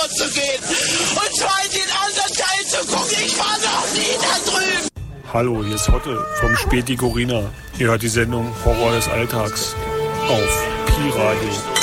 zu gehen und zwar in den anderen Teil zu gucken. Ich war noch nie da drüben. Hallo, hier ist Hotte vom Späti Corina. Ihr hört die Sendung Horror des Alltags auf Pi Radio.